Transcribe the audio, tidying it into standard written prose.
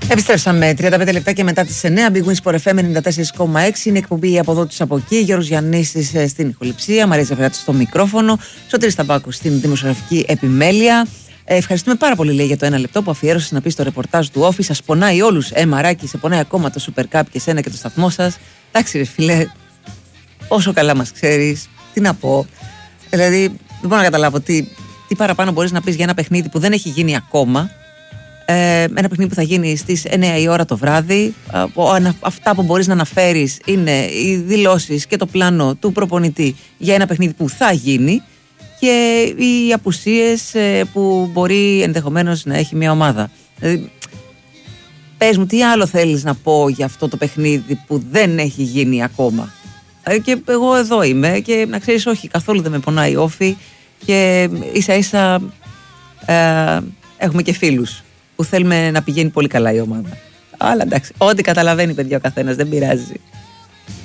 Επιστρέψαμε 35 λεπτά και μετά τις 9. Big Wings Sport FM 94,6. Είναι εκπομπή από εδώ τους από εκεί. Γιώργος Γιαννίσης στην ηχοληψία. Μαρία Ζαφυράτη στο μικρόφωνο. Σωτήρης Ταμπάκος στην δημοσιογραφική επιμέλεια. Ευχαριστούμε πάρα πολύ, λέει, για το ένα λεπτό που αφιέρωσε να πει στο ρεπορτάζ του Όφη. Σας πονάει όλους. Μαράκι, σε πονάει ακόμα το Super Cup και σένα και το σταθμό σας. Εντάξει, ρε φίλε, όσο καλά μας ξέρεις, τι να πω. Δηλαδή, δεν μπορώ να καταλάβω τι παραπάνω μπορείς να πεις για ένα παιχνίδι που δεν έχει γίνει ακόμα. Ένα παιχνίδι που θα γίνει στις 9 η ώρα το βράδυ. Αυτά που μπορείς να αναφέρεις είναι οι δηλώσεις και το πλάνο του προπονητή για ένα παιχνίδι που θα γίνει και οι απουσίες που μπορεί ενδεχομένως να έχει μια ομάδα. Δηλαδή, πες μου, τι άλλο θέλεις να πω για αυτό το παιχνίδι που δεν έχει γίνει ακόμα. Και εγώ εδώ είμαι και να ξέρεις, όχι, καθόλου δεν με πονάει η Όφη και ίσα ίσα έχουμε και φίλους που θέλουμε να πηγαίνει πολύ καλά η ομάδα. Αλλά εντάξει, ό,τι καταλαβαίνει, παιδιά, ο καθένας, δεν πειράζει.